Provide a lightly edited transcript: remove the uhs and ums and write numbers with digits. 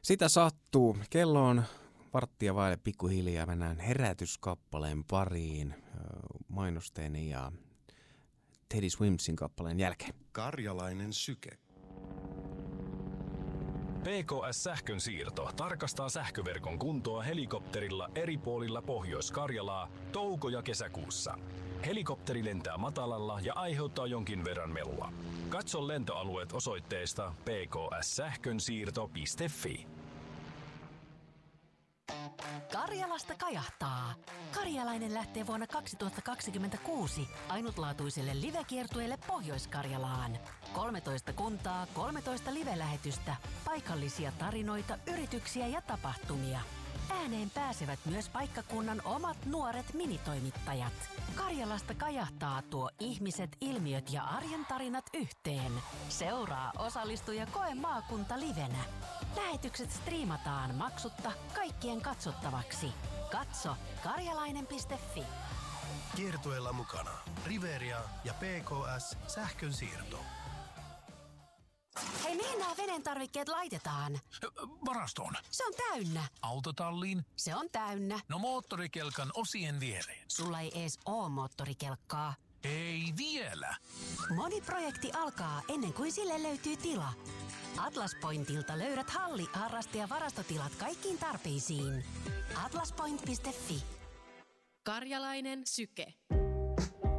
Sitä sattuu. Kello on varttia vaille pikkuhiljaa. Mennään herätyskappaleen pariin mainosteeni ja Teddy Swimsin kappaleen jälkeen. Karjalainen syke. PKS-sähkön siirto tarkastaa sähköverkon kuntoa helikopterilla eri puolilla Pohjois-Karjalaa touko- ja kesäkuussa. Helikopteri lentää matalalla ja aiheuttaa jonkin verran melua. Katso lentoalueet osoitteesta pkssähkönsiirto.fi. Karjalasta kajahtaa. Karjalainen lähtee vuonna 2026 ainutlaatuiselle livekiertueelle Pohjois-Karjalaan. 13 kuntaa, 13 live-lähetystä, paikallisia tarinoita, yrityksiä ja tapahtumia. Ääneen pääsevät myös paikkakunnan omat nuoret minitoimittajat. Karjalasta kajahtaa tuo ihmiset, ilmiöt ja arjen tarinat yhteen. Seuraa, osallistu ja koe maakunta livenä. Lähetykset striimataan maksutta kaikkien katsottavaksi. Katso karjalainen.fi. Kiertueella mukana Riveria ja PKS sähkönsiirto. Hei, mihin nämä veden tarvikkeet laitetaan? Varastoon. Se on täynnä. Autotalliin. Se on täynnä. No moottorikelkan osien viereen. Sulla ei ees oo moottorikelkkaa. Ei vielä. Moni projekti alkaa ennen kuin sille löytyy tila. Atlas Pointilta löydät halli-, harraste- ja varastotilat kaikkiin tarpeisiin. atlaspoint.fi. Karjalainen syke.